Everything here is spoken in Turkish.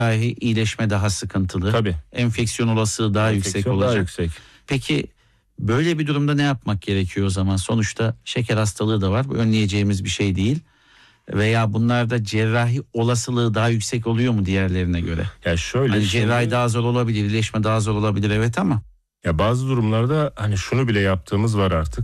iyileşme daha sıkıntılı. Tabii. Enfeksiyon olasılığı daha yüksek Enfeksiyon olacak. daha yüksek. Peki böyle bir durumda ne yapmak gerekiyor o zaman? Sonuçta şeker hastalığı da var. Bu önleyeceğimiz bir şey değil. Veya bunlarda cerrahi olasılığı daha yüksek oluyor mu diğerlerine göre? Ya şöyle Hani cerrahi şimdi, daha zor olabilir, iyileşme daha zor olabilir, evet, ama ya bazı durumlarda hani şunu bile yaptığımız var artık.